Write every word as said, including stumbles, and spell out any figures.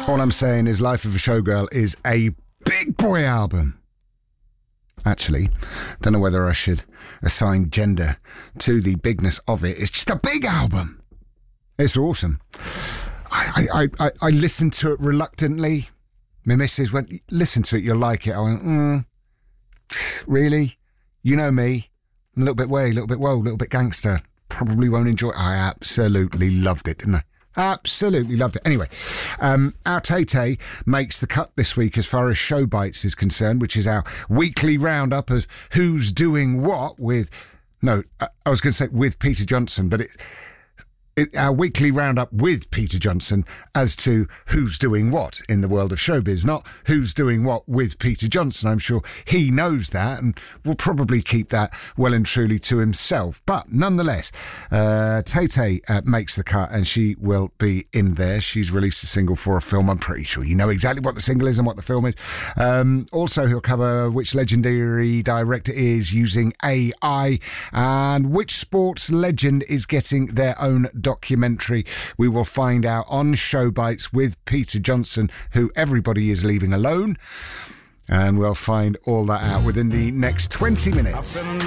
All I'm saying is Life of a Showgirl is a big boy album. Actually, don't know whether I should assign gender to the bigness of it. It's just a big album. It's awesome. I, I, I, I listened to it reluctantly. My missus went, listen to it, you'll like it. I went, mm, really? You know me. A little bit way, a little bit whoa, a little bit gangster. Probably won't enjoy it. I absolutely loved it, didn't I? Absolutely loved it. Anyway, um, our Tay-Tay makes the cut this week as far as Show Bites is concerned, which is our weekly roundup of who's doing what with... No, I was going to say with Peter Johnson, but it... It, our weekly roundup with Peter Johnson as to who's doing what in the world of showbiz, not who's doing what with Peter Johnson. I'm sure he knows that and will probably keep that well and truly to himself. But nonetheless, uh, Tay-Tay uh, makes the cut and she will be in there. She's released a single for a film. I'm pretty sure you know exactly what the single is and what the film is. Um, also, he'll cover which legendary director is using A I and which sports legend is getting their own documentary. We will find out on Show Bites with Peter Johnson, who everybody is leaving alone, and we'll find all that out within the next twenty minutes.